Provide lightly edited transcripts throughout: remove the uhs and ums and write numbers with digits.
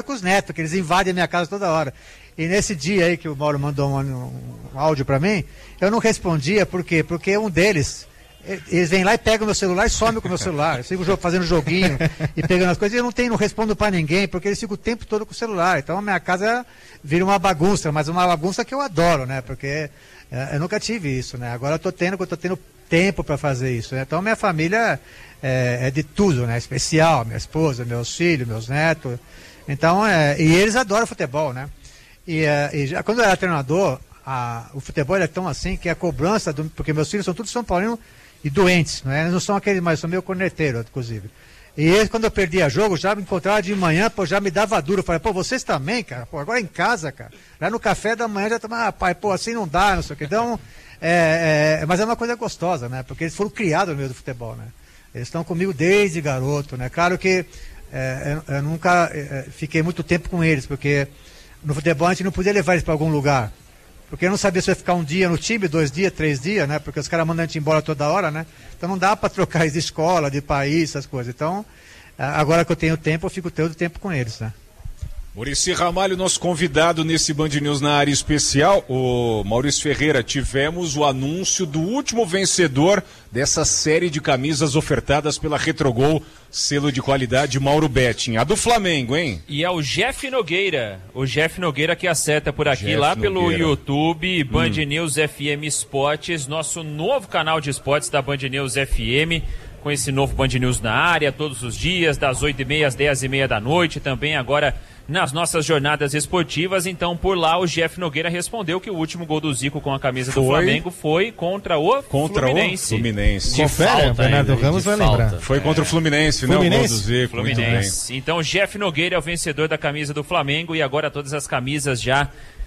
com os netos, que eles invadem a minha casa toda hora. E nesse dia aí que o Mauro mandou um áudio pra mim, eu não respondia, por quê? Porque um deles, eles vêm lá e pegam meu celular e somem com o meu celular. Eu fico fazendo joguinho e pegando as coisas, e eu não respondo pra ninguém, porque eles ficam o tempo todo com o celular. Então a minha casa vira uma bagunça, mas uma bagunça que eu adoro, né? Porque eu nunca tive isso, né? Agora eu tô tendo tempo para fazer isso, né? Então minha família é de tudo, né? Especial, minha esposa, meus filhos, meus netos. Então, e eles adoram futebol, né? E já, quando eu era treinador, o futebol é tão assim que a cobrança, porque meus filhos são todos São Paulinos e doentes, né? Eles não são aqueles, mas são meio corneteiro, inclusive. E eles, quando eu perdia jogo, já me encontravam de manhã, pô, já me dava duro. Eu falei, pô, vocês também, cara? Pô, agora em casa, cara. Lá no café da manhã já tomava, pai, pô, assim não dá, não sei o que. Então, mas é uma coisa gostosa, né? Porque eles foram criados no meio do futebol, né? Eles estão comigo desde garoto, né? Claro que eu nunca fiquei muito tempo com eles, porque no futebol a gente não podia levar eles para algum lugar. Porque eu não sabia se eu ia ficar um dia no time, 2 dias, 3 dias, né? Porque os caras mandam a gente embora toda hora, né? Então não dá para trocar eles de escola, de país, essas coisas. Então, agora que eu tenho tempo, eu fico todo tempo com eles, né? Muricy Ramalho, nosso convidado nesse Band News na área especial. O Maurício Ferreira, tivemos o anúncio do último vencedor dessa série de camisas ofertadas pela Retrogol, selo de qualidade Mauro Betting. A do Flamengo, hein? E é o Jeff Nogueira. O Jeff Nogueira que acerta por aqui, Jeff lá pelo Nogueira. YouTube, Band News FM Esportes, nosso novo canal de esportes da Band News FM, com esse novo Band News na área, todos os dias, das 8h30 às 10h30 da noite, também agora nas nossas jornadas esportivas. Então, por lá, o Jeff Nogueira respondeu que o último gol do Zico com a camisa do Flamengo foi contra o Fluminense. O Fluminense. Confere, Bernardo Ramos vai lembrar. Foi contra o Fluminense, né? O gol do Zico. Fluminense. Então, Jeff Nogueira é o vencedor da camisa do Flamengo, e agora todas as camisas já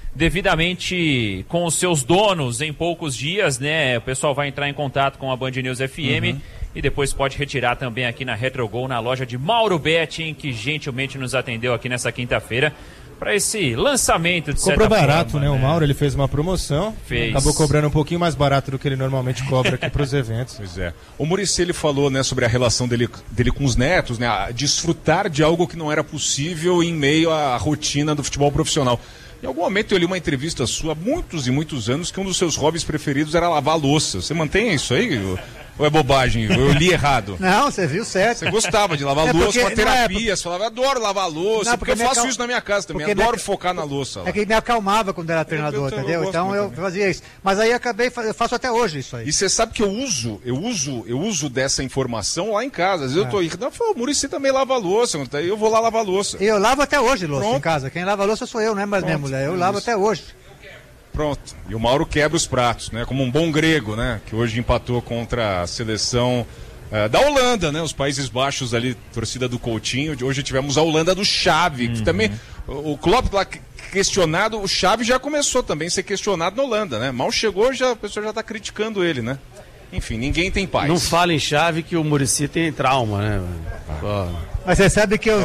devidamente com os seus donos em poucos dias, né? O pessoal vai entrar em contato com a Band News FM e depois pode retirar também aqui na Retrogol, na loja de Mauro Betting, que gentilmente nos atendeu aqui nessa quinta-feira para esse lançamento de Comprou certa barato, forma, né? O Mauro, ele fez uma promoção, acabou cobrando um pouquinho mais barato do que ele normalmente cobra aqui para os eventos. Pois é. O Muricy, ele falou, né, sobre a relação dele com os netos, né? A desfrutar de algo que não era possível em meio à rotina do futebol profissional. Em algum momento eu li uma entrevista sua há muitos e muitos anos que um dos seus hobbies preferidos era lavar louça. Você mantém isso aí? Ou é bobagem? Eu li errado. Não, você viu certo. Você gostava de lavar louça com a terapia. Você falava, adoro lavar louça. Não, porque eu faço isso na minha casa também. Adoro focar na louça. Lá. É que me acalmava quando era treinador, entendeu? Então eu fazia isso. Mas aí eu faço até hoje isso aí. E você sabe que eu uso dessa informação lá em casa. Às vezes eu tô irritado. O Muricy também lava louça. Eu vou lá lavar louça. Eu lavo até hoje louça em casa. Quem lava louça sou eu, né? Mas minha mulher. Eu lavo até hoje. Pronto. E o Mauro quebra os pratos, né? Como um bom grego, né? Que hoje empatou contra a seleção da Holanda, né? Os Países Baixos ali, torcida do Coutinho. Hoje tivemos a Holanda do Xavi, que também... O Klopp lá questionado, o Xavi já começou também a ser questionado na Holanda, né? Mal chegou, a pessoa já está criticando ele, né? Enfim, ninguém tem paz. Não fala em Xavi que o Muricy tem trauma, né? Mas você sabe que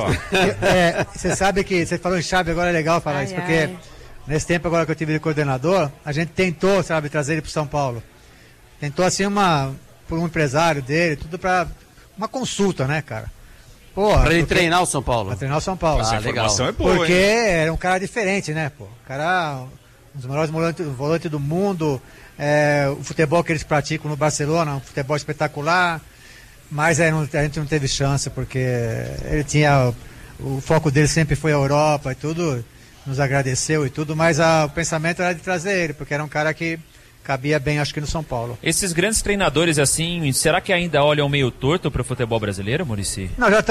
você sabe que você falou em Xavi, agora é legal falar isso, porque nesse tempo agora que eu tive de coordenador, a gente tentou, sabe, trazer ele para São Paulo. Tentou assim por um empresário dele, tudo para uma consulta, né, cara? Para ele treinar o São Paulo. Para treinar o São Paulo. Essa informação legal. É boa, porque hein? era um cara diferente, né, pô? O cara, um dos melhores volantes do mundo, o futebol que eles praticam no Barcelona, um futebol espetacular, mas a gente não teve chance, porque ele tinha, o foco dele sempre foi a Europa e tudo, nos agradeceu e tudo, mas o pensamento era de trazer ele, porque era um cara que cabia bem, acho que no São Paulo. Esses grandes treinadores, assim, será que ainda olham meio torto para o futebol brasileiro, Muricy? Não, já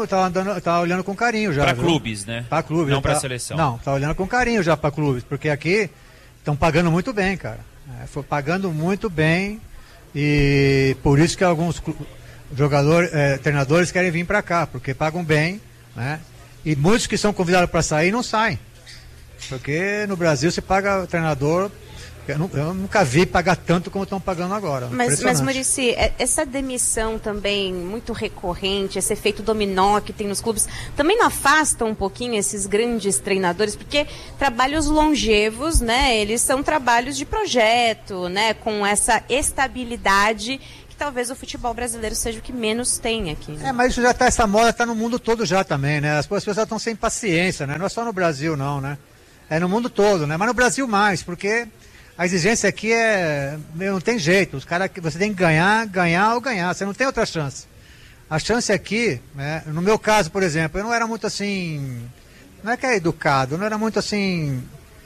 tá olhando com carinho já. Para clubes, né? Para clubes. Não para a seleção. Não, tá olhando com carinho já para clubes, porque aqui estão pagando muito bem, cara. Foi pagando muito bem e por isso que alguns treinadores querem vir para cá, porque pagam bem, né? E muitos que são convidados para sair não saem. Porque no Brasil você paga o treinador... Eu nunca vi pagar tanto como estão pagando agora. Mas Muricy, essa demissão também muito recorrente, esse efeito dominó que tem nos clubes, também não afasta um pouquinho esses grandes treinadores? Porque trabalhos longevos, né, eles são trabalhos de projeto, né, com essa estabilidade que que talvez o futebol brasileiro seja o que menos tem aqui. Né? Mas isso já tá, essa moda está no mundo todo já também, né? As pessoas estão sem paciência, né? Não é só no Brasil não, né? É no mundo todo, né? Mas no Brasil mais, porque a exigência aqui não tem jeito. Os caras, você tem que ganhar ou ganhar. Você não tem outra chance. A chance aqui, né? No meu caso, por exemplo, eu não era muito assim, não é que é educado, não era muito assim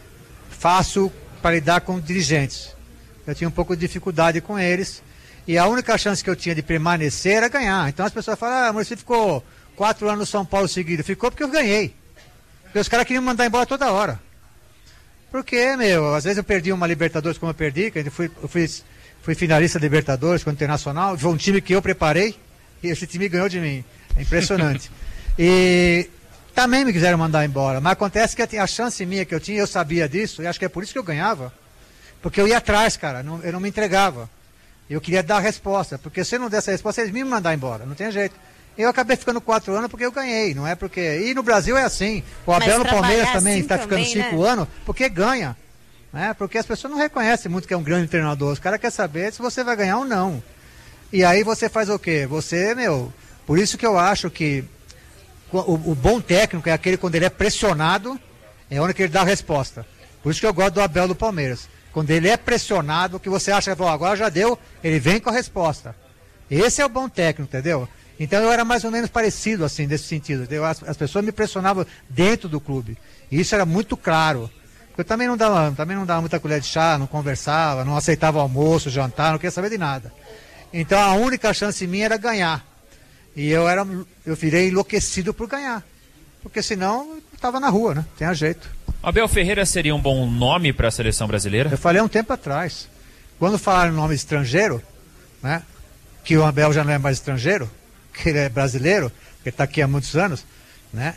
fácil para lidar com dirigentes. Eu tinha um pouco de dificuldade com eles. E a única chance que eu tinha de permanecer era ganhar. Então as pessoas falam, mas você ficou 4 anos no São Paulo seguido. Ficou porque eu ganhei. Porque os caras queriam me mandar embora toda hora. Porque, às vezes eu perdi uma Libertadores como eu perdi, que eu fui finalista da Libertadores com o Internacional. Foi um time que eu preparei e esse time ganhou de mim. É impressionante. E também me quiseram mandar embora. Mas acontece que a chance minha que eu tinha, eu sabia disso, e acho que é por isso que eu ganhava. Porque eu ia atrás, cara, eu não me entregava. Eu queria dar a resposta, porque se eu não desse a resposta, eles me mandar embora, não tem jeito. Eu acabei ficando 4 anos porque eu ganhei, não é porque... E no Brasil é assim. O Abel no Palmeiras também está ficando 5 anos porque ganha. Né? Porque as pessoas não reconhecem muito que é um grande treinador. Os caras querem saber se você vai ganhar ou não. E aí você faz o quê? Você, por isso que eu acho que o bom técnico é aquele quando ele é pressionado, é onde que ele dá a resposta. Por isso que eu gosto do Abel do Palmeiras. Quando ele é pressionado, que você acha que agora já deu, ele vem com a resposta. Esse é o bom técnico, entendeu? Então eu era mais ou menos parecido assim, nesse sentido. As pessoas me pressionavam dentro do clube. E isso era muito claro. Eu também não dava muita colher de chá, não conversava, não aceitava almoço, jantar, não queria saber de nada. Então a única chance minha era ganhar. E eu virei enlouquecido por ganhar. Porque senão eu estava na rua, né? Tem jeito. Abel Ferreira seria um bom nome para a seleção brasileira? Eu falei há um tempo atrás. Quando falaram o nome estrangeiro, né? Que o Abel já não é mais estrangeiro, que ele é brasileiro, porque está aqui há muitos anos, né?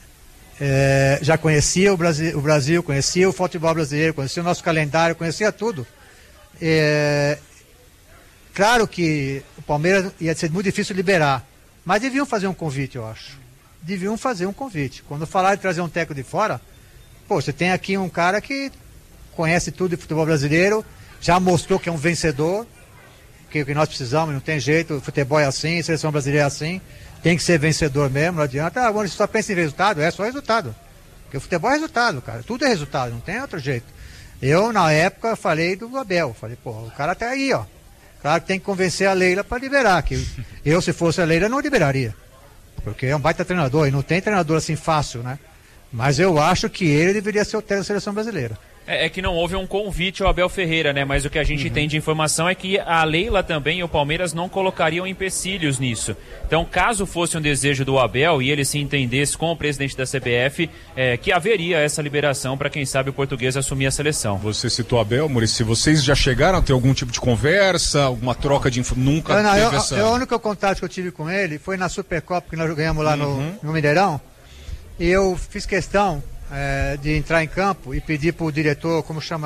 Já conhecia o Brasil, conhecia o futebol brasileiro, conhecia o nosso calendário, conhecia tudo. Claro que o Palmeiras ia ser muito difícil liberar, mas deviam fazer um convite, eu acho. Deviam fazer um convite. Quando falaram de trazer um técnico de fora, você tem aqui um cara que conhece tudo de futebol brasileiro, já mostrou que é um vencedor, que o que nós precisamos, não tem jeito, o futebol é assim, a seleção brasileira é assim, tem que ser vencedor mesmo, não adianta. Agora você só pensa em resultado, é só resultado. Porque o futebol é resultado, cara, tudo é resultado, não tem outro jeito. Eu, na época, falei do Abel, falei, o cara tá aí, ó. Claro que tem que convencer a Leila para liberar, que eu, se fosse a Leila, não liberaria. Porque é um baita treinador, e não tem treinador assim fácil, né? Mas eu acho que ele deveria ser o técnico da seleção brasileira. É que não houve um convite ao Abel Ferreira, né? Mas o que a gente tem de informação é que a Leila também e o Palmeiras não colocariam empecilhos nisso. Então, caso fosse um desejo do Abel e ele se entendesse com o presidente da CBF, que haveria essa liberação para quem sabe o português assumir a seleção. Você citou Abel, Muricy, vocês já chegaram a ter algum tipo de conversa, alguma troca de informação? Nunca teve essa... O único contato que eu tive com ele foi na Supercopa que nós ganhamos lá no Mineirão. E eu fiz questão de entrar em campo e pedir para o diretor, como chama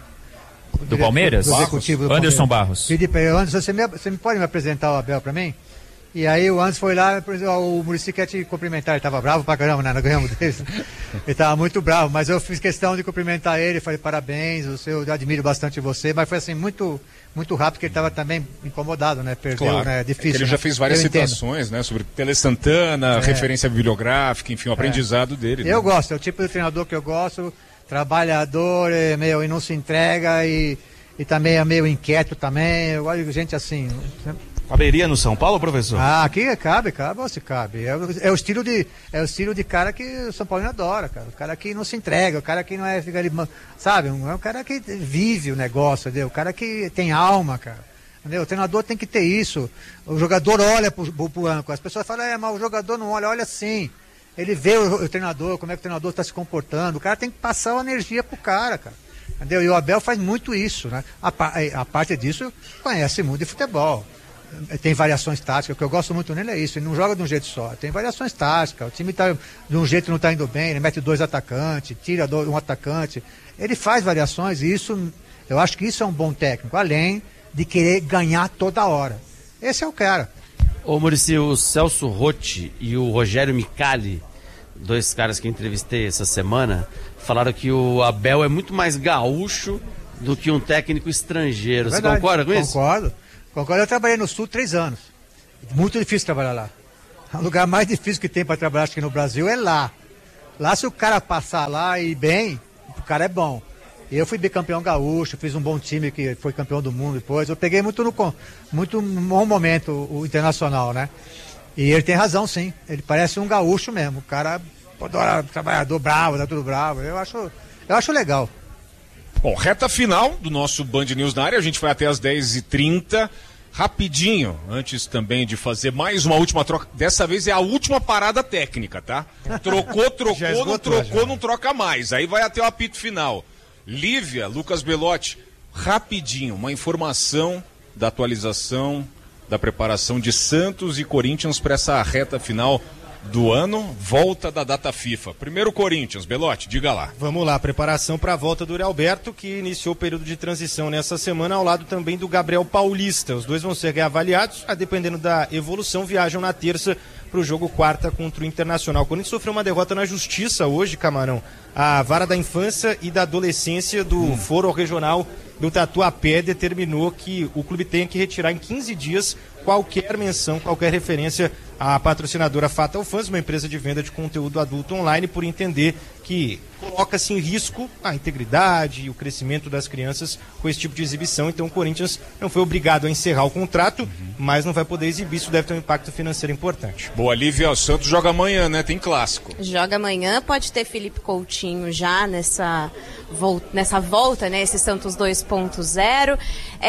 do Palmeiras? Do executivo do Anderson Palmeiras. Barros. Pedi para ele, Anderson, você me pode me apresentar o Abel para mim? E aí o Anderson foi lá, o Muricy quer te cumprimentar, ele estava bravo pra caramba, né? Nós ganhamos dele. Ele estava muito bravo, mas eu fiz questão de cumprimentar ele, falei parabéns, eu admiro bastante você, mas foi assim, muito rápido, porque ele estava também incomodado, né? Perdeu, claro. Né? Difícil. Ele já fez várias citações, né? Sobre Tele Santana, referência bibliográfica, enfim, o aprendizado dele. Eu né? gosto, é o tipo de treinador que eu gosto, trabalhador, e não se entrega, e também é meio inquieto também, eu gosto de gente assim. Caberia no São Paulo, professor? Aqui cabe, se cabe. É o estilo de cara que o São Paulo adora, cara. O cara que não se entrega, o cara que não fica ali, sabe? É um cara que vive o negócio, entendeu? O cara que tem alma, cara. Entendeu? O treinador tem que ter isso. O jogador olha pro âncora. As pessoas falam, mas o jogador não olha sim. Ele vê o treinador, como é que o treinador está se comportando. O cara tem que passar a energia pro cara. Entendeu? E o Abel faz muito isso, né? A parte disso, conhece muito de futebol. Tem variações táticas, o que eu gosto muito nele é isso, ele não joga de um jeito só, tem variações táticas, o time tá de um jeito não está indo bem, ele mete 2 atacantes, tira um atacante, ele faz variações e isso, eu acho que isso é um bom técnico, além de querer ganhar toda hora. Esse é o cara. Ô Muricy, o Celso Rotti e o Rogério Micali, 2 caras que eu entrevistei essa semana, falaram que o Abel é muito mais gaúcho do que um técnico estrangeiro. Você concorda com isso? Agora eu trabalhei no Sul 3 anos. Muito difícil trabalhar lá. O lugar mais difícil que tem para trabalhar, acho que no Brasil, é lá. Lá, se o cara passar lá e ir bem, o cara é bom. Eu fui bicampeão gaúcho, fiz um bom time que foi campeão do mundo depois. Eu peguei muito bom momento o Internacional, né? E ele tem razão, sim. Ele parece um gaúcho mesmo. O cara, trabalhador bravo, tá tudo bravo. Eu acho legal. Bom, reta final do nosso Band News na área. A gente vai até as 10h30. Rapidinho, antes também de fazer mais uma última troca. Dessa vez é a última parada técnica, tá? Trocou, não trocou, não troca mais. Aí vai até o apito final. Lívia, Lucas Belotti, rapidinho, uma informação da atualização, da preparação de Santos e Corinthians para essa reta final do ano, volta da data FIFA. Primeiro Corinthians, Belotti, diga lá. Vamos lá, preparação para a volta do Yuri Alberto, que iniciou o período de transição nessa semana, ao lado também do Gabriel Paulista. Os dois vão ser reavaliados, dependendo da evolução, viajam na terça para o jogo quarta contra o Internacional. O Corinthians sofreu uma derrota na justiça hoje, Camarão. A vara da infância e da adolescência do Foro Regional do Tatuapé determinou que o clube tenha que retirar em 15 dias qualquer menção, qualquer referência à patrocinadora Fatal Fans, uma empresa de venda de conteúdo adulto online, por entender que coloca-se em risco a integridade e o crescimento das crianças com esse tipo de exibição. Então o Corinthians não foi obrigado a encerrar o contrato, mas não vai poder exibir. Isso deve ter um impacto financeiro importante. Boa, Lívia, o Santos joga amanhã, né? Tem clássico. Joga amanhã, pode ter Felipe Coutinho já nessa volta, né? Esse Santos 2.0.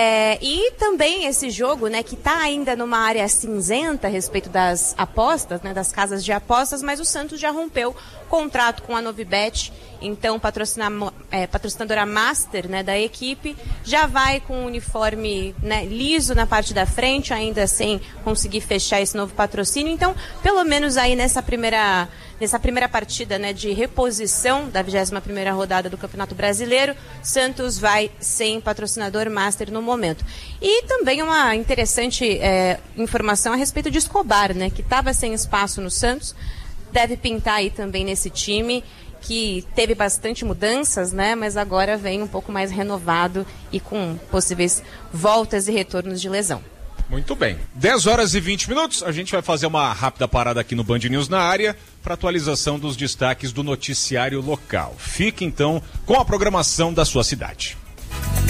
E também esse jogo, né? Que está ainda numa área cinzenta a respeito das apostas, né? Das casas de apostas, mas o Santos já rompeu contrato com a Novibet, então patrocinadora master, né, da equipe, já vai com o uniforme, né, liso na parte da frente, ainda sem conseguir fechar esse novo patrocínio. Então, pelo menos aí nessa primeira partida, né, de reposição da 21ª rodada do Campeonato Brasileiro, Santos vai sem patrocinador master no momento. E também uma interessante informação a respeito de Escobar, né, que estava sem espaço no Santos, deve pintar aí também nesse time, que teve bastante mudanças, né? Mas agora vem um pouco mais renovado e com possíveis voltas e retornos de lesão. Muito bem. 10h20. A gente vai fazer uma rápida parada aqui no Band News na área para atualização dos destaques do noticiário local. Fique então com a programação da sua cidade.